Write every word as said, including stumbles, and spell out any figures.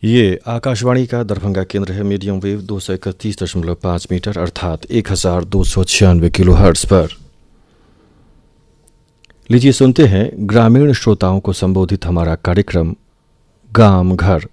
ये आकाशवाणी का दरभंगा केंद्र है। मीडियम वेव दो सौ इकतीस दशमलव पाँच मीटर अर्थात एक हजार दो सौ छियानवे किलो हर्ट्ज पर। लीजिए सुनते हैं ग्रामीण श्रोताओं को संबोधित हमारा कार्यक्रम गांव घर।